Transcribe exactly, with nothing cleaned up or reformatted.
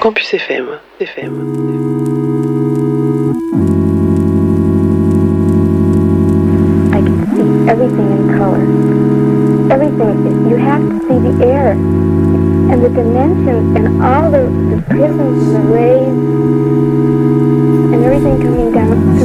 Campus F M, F M. I can see everything in color. Everything. You have to see the air and the dimensions and all the, the prisms and the rays and everything coming down